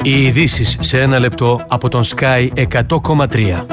Οι ειδήσεις σε ένα λεπτό από τον Sky 100,3.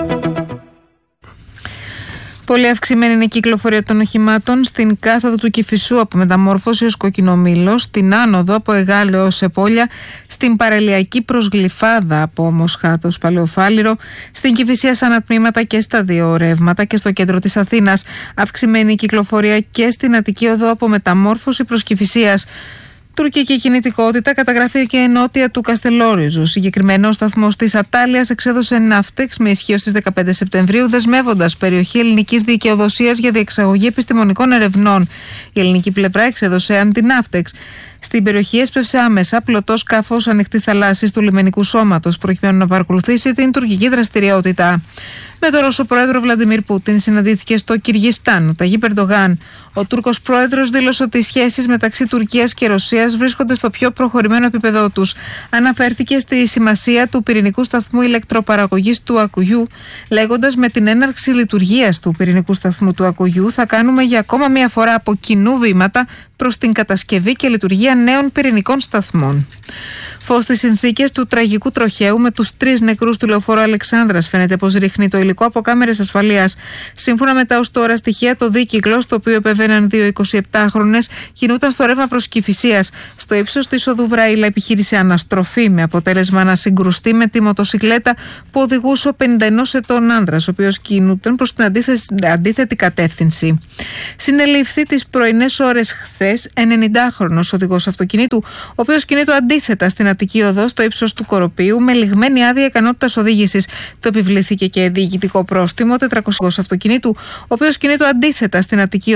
Πολύ αυξημένη είναι η κυκλοφορία των οχημάτων στην κάθοδο του Κηφισού από Μεταμόρφωση ως Κοκκινομήλο, στην άνοδο από Εγάλεο ως Επόλια, στην παραλιακή προς Γλυφάδα από Μοσχάτο ως Παλαιοφάλιρο, στην Κηφισία σαν ανατμήματα και στα δύο ρεύματα και στο κέντρο της Αθήνας. Αυξημένη η κυκλοφορία και στην Αττική οδό από Μεταμόρφωση προς Κηφισίας. Τουρκική κινητικότητα καταγράφηκε νότια του Καστελόριζου. Συγκεκριμένο, ο σταθμός της Ατάλειας εξέδωσε ναύτεξ με ισχύω στις 15 Σεπτεμβρίου, δεσμεύοντας περιοχή ελληνικής δικαιοδοσίας για διεξαγωγή επιστημονικών ερευνών. Η ελληνική πλευρά εξέδωσε αντιναύτεξ. Στην περιοχή έσπευσε άμεσα πλωτό σκάφος ανοιχτής θαλάσσης του λιμενικού σώματος, προκειμένου να παρακολουθήσει την τουρκική δραστηριότητα. Με τον Ρώσο πρόεδρο Βλαντιμίρ Πούτιν συναντήθηκε στο Κυργιστάν ο Ταγίπ Ερντογάν. Ο Τούρκος πρόεδρος δήλωσε ότι οι σχέσεις μεταξύ Τουρκίας και Ρωσίας βρίσκονται στο πιο προχωρημένο επίπεδό τους. Αναφέρθηκε στη σημασία του πυρηνικού σταθμού ηλεκτροπαραγωγής του Ακουγιού, λέγοντας: με την έναρξη λειτουργίας του πυρηνικού σταθμού του Ακουγιού θα κάνουμε για ακόμα μία φορά από κοινού βήματα προς την κατασκευή και λειτουργία νέων πυρηνικών σταθμών. Φως στις συνθήκες του τραγικού τροχαίου με τους 3 νεκρούς του λεωφόρου Αλεξάνδρας φαίνεται πως ρίχνει το υλικό από κάμερες ασφαλείας. Σύμφωνα με τα ως τώρα στοιχεία, το δίκυκλο, στο οποίο επεβαίναν 2 27χρονες, κινούταν στο ρεύμα προς Κηφισίας. Στο ύψος της οδού Βραήλα επιχείρησε αναστροφή, με αποτέλεσμα να συγκρουστεί με τη μοτοσικλέτα που οδηγούσε ο 51 ετών άνδρας, ο οποίος κινούταν προς την αντίθετη κατεύθυνση. Συνελήφθη τις πρωινές ώρες χθες 90χρονος οδηγός αυτοκινήτου, ο οποίος κινείται αντίθετα στην Αττική οδό στο ύψος του Κοροπίου με λιγμένη άδεια ικανότητας οδήγησης. Το επιβλήθηκε και διοικητικό πρόστιμο 400 αυτοκινήτου, ο οποίος κινείται αντίθετα στην Αττική